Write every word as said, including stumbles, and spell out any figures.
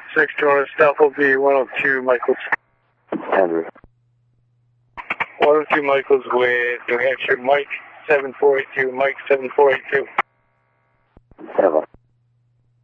six, two hundred South will be one oh two Michaels. Andrew. one oh two Michaels with New Hampshire, Mike seven four eight two, Mike seven four eight two. Eva.